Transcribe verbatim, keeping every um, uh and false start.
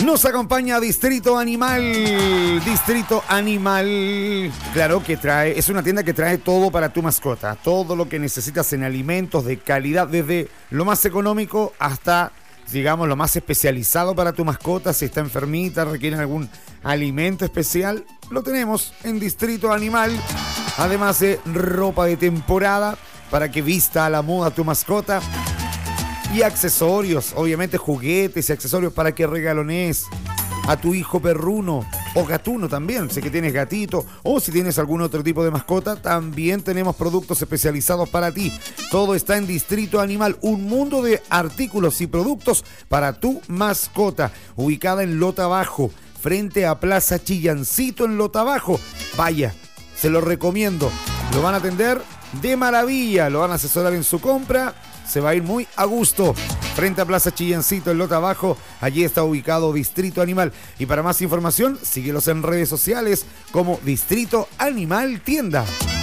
Nos acompaña Distrito Animal. Distrito Animal, claro que trae, es una tienda que trae todo para tu mascota. Todo lo que necesitas en alimentos de calidad, desde lo más económico hasta, digamos, lo más especializado para tu mascota. Si está enfermita, requiere algún alimento especial, lo tenemos en Distrito Animal. Además de ropa de temporada para que vista a la moda tu mascota. Y accesorios, obviamente juguetes y accesorios para que regalones a tu hijo perruno o gatuno también. Si que tienes gatito o si tienes algún otro tipo de mascota, también tenemos productos especializados para ti. Todo está en Distrito Animal, un mundo de artículos y productos para tu mascota. Ubicada en Lota Bajo, frente a Plaza Chillancito en Lota Bajo. Vaya, se lo recomiendo. Lo van a atender de maravilla, lo van a asesorar en su compra. Se va a ir muy a gusto. Frente a Plaza Chillancito en Lota Bajo, allí está ubicado Distrito Animal. Y para más información, síguelos en redes sociales como Distrito Animal Tienda.